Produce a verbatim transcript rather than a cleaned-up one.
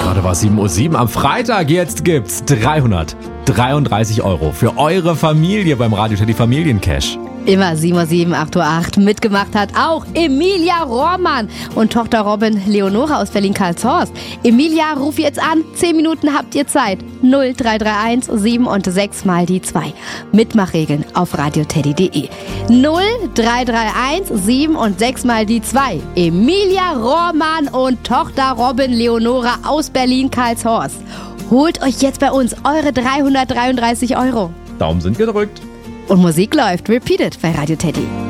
Gerade war sieben Uhr sieben am Freitag. Jetzt gibt's dreihundertdreiunddreißig Euro für eure Familie beim Radio Teddy Familiencash. Immer sieben Uhr sieben, acht Uhr acht. Mitgemacht hat auch Emilia Rohrmann und Tochter Robin Leonora aus Berlin-Karlshorst. Emilia, ruf jetzt an. Zehn Minuten habt ihr Zeit. null drei drei eins sieben und sechs mal die zwei. Mitmachregeln auf radioteddy punkt de. null drei drei eins sieben und sechs mal die zwei. Emilia Rohrmann und Tochter Robin Leonora aus Berlin-Karlshorst. Holt euch jetzt bei uns eure dreihundertdreiunddreißig Euro. Daumen sind gedrückt. Und Musik läuft. Repeat it bei Radio Teddy.